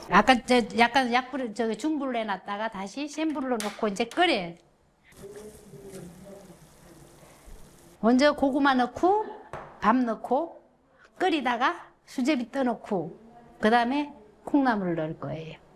아까 약간 약불 중불로 해놨다가 다시 센 불로 넣고 이제 끓여. 먼저 고구마 넣고 밥 넣고 끓이다가 수제비 떠넣고 그 다음에 콩나물을 넣을 거예요.